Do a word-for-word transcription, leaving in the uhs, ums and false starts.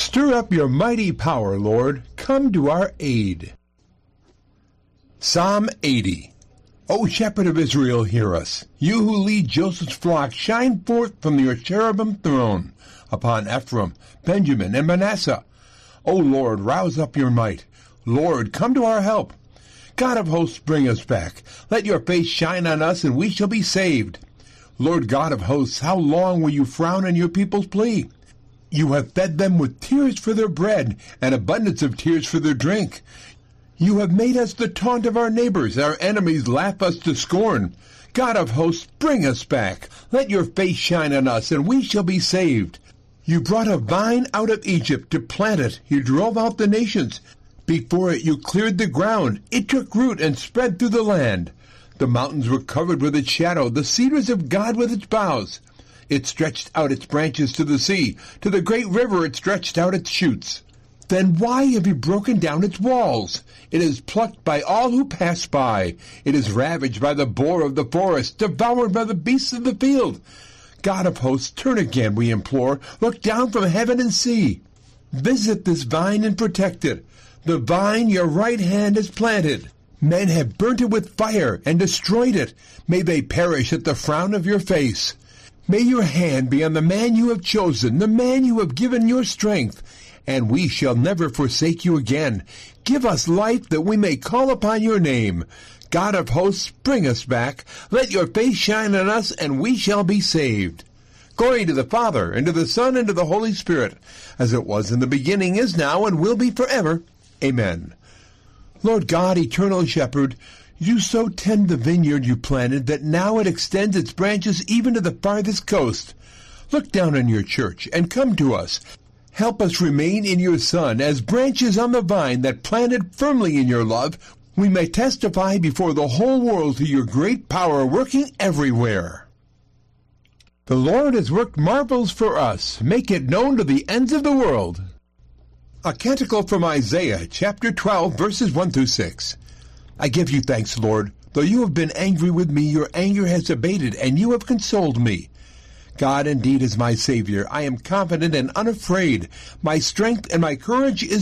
Stir up your mighty power, Lord. Come to our aid. Psalm eighty. O shepherd of Israel, hear us. You who lead Joseph's flock, shine forth from your cherubim throne upon Ephraim, Benjamin, and Manasseh. O Lord, rouse up your might. Lord, come to our help. God of hosts, bring us back. Let your face shine on us, and we shall be saved. Lord God of hosts, how long will you frown on your people's plea? You have fed them with tears for their bread, and abundance of tears for their drink. You have made us the taunt of our neighbors. Our enemies laugh us to scorn. God of hosts, bring us back. Let your face shine on us, and we shall be saved. You brought a vine out of Egypt to plant it. You drove out the nations. Before it you cleared the ground. It took root and spread through the land. The mountains were covered with its shadow, the cedars of God with its boughs. It stretched out its branches to the sea. To the great river it stretched out its shoots. Then why have you broken down its walls? It is plucked by all who pass by. It is ravaged by the boar of the forest, devoured by the beasts of the field. God of hosts, turn again, we implore. Look down from heaven and see. Visit this vine and protect it. The vine your right hand has planted. Men have burnt it with fire and destroyed it. May they perish at the frown of your face. May your hand be on the man you have chosen, the man you have given your strength, and we shall never forsake you again. Give us life that we may call upon your name. God of hosts, bring us back. Let your face shine on us, and we shall be saved. Glory to the Father, and to the Son, and to the Holy Spirit, as it was in the beginning, is now, and will be forever. Amen. Lord God, eternal shepherd, you so tend the vineyard you planted that now it extends its branches even to the farthest coast. Look down on your church, and come to us. Help us remain in your Son as branches on the vine that planted firmly in your love, we may testify before the whole world to your great power working everywhere. The Lord has worked marvels for us. Make it known to the ends of the world. A canticle from Isaiah, chapter twelve, verses one through six. I give you thanks, Lord. Though you have been angry with me, your anger has abated, and you have consoled me. God indeed is my Savior. I am confident and unafraid. My strength and my courage is